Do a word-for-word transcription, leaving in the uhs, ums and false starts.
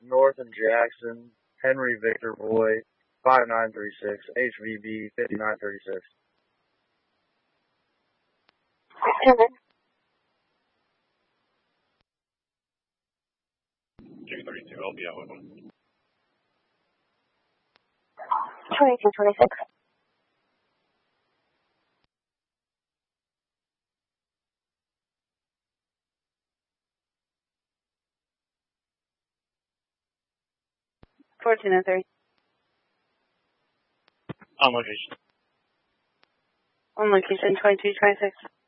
North and Jackson, Henry Victor Boy, five nine three six, H V B fifty-nine thirty-six. two thirty-two, I'll be out with him. twenty-two twenty-six. fourteen and thirty. On location. On location, twenty-two twenty-six.